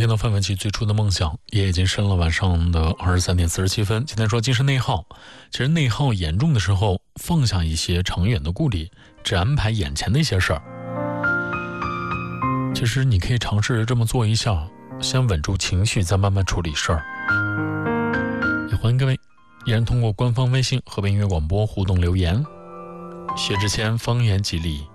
听到范玮琪最初的梦想，也已经深了晚上的23点47分。今天说精神内耗，其实内耗严重的时候，放下一些长远的顾虑，只安排眼前的一些事儿。其实你可以尝试这么做一下，先稳住情绪，再慢慢处理事儿。也欢迎各位依然通过官方微信和北音乐广播互动留言。薛之谦方言吉利，